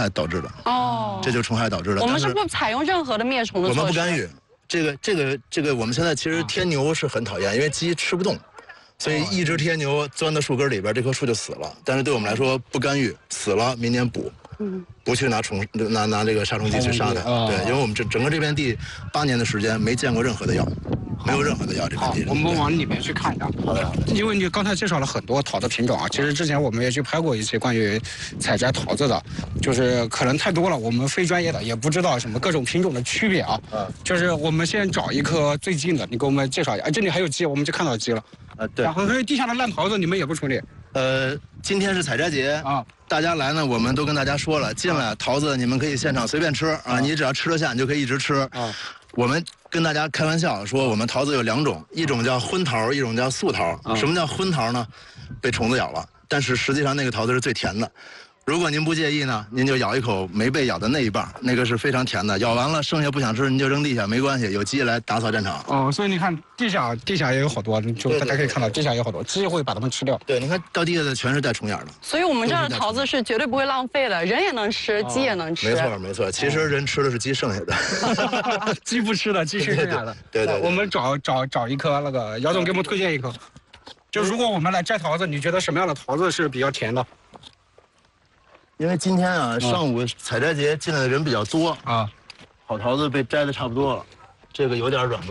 害导致的。 哦， 这就是虫害导致的。 我们是不采用任何的灭虫的措施。 我们不干预。这个，我们现在其实天牛是很讨厌，因为鸡吃不动，所以一只天牛钻到树根里边，这棵树就死了。但是对我们来说不干预，死了明年补。不去拿这个杀虫剂去杀它，对，因为我们整个这片地8年的时间没见过任何的药，没有任何的药。这片地， 我们往里面去看一下。 好的。 因为你刚才介绍了很多桃的品种啊，其实之前我们也去拍过一些关于采摘桃子的，就是可能太多了，我们非专业的也不知道什么各种品种的区别啊。就是我们先找一颗最近的，你给我们介绍一下。这里还有鸡，我们就看到鸡了。 对。 然后还有地下的烂桃子，你们也不处理？ 今天是采摘节啊，大家来呢，我们都跟大家说了，进来桃子你们可以现场随便吃啊，你只要吃得下，你就可以一直吃啊。我们跟大家开玩笑说，我们桃子有2种，一种叫荤桃，一种叫素桃。什么叫荤桃呢？被虫子咬了，但是实际上那个桃子是最甜的。如果您不介意呢，您就咬一口没被咬的那一半，那个是非常甜的。咬完了剩下不想吃，您就扔地下没关系，有鸡来打扫战场。 哦，所以你看地下也有好多，就大家可以看到地下也有好多，鸡会把它们吃掉。 对，你看到地下的全是带虫眼的。 所以我们这儿的桃子是绝对不会浪费的，人也能吃，鸡也能吃。 没错，其实人吃的是鸡剩下的， 鸡不吃的，鸡吃剩下的。 对。 我们找一颗那个，姚总给我们推荐一颗。就如果我们来摘桃子，你觉得什么样的桃子是比较甜的？ 因为今天啊，上午采摘节进来的人比较多啊，好桃子被摘的差不多了，这个有点软。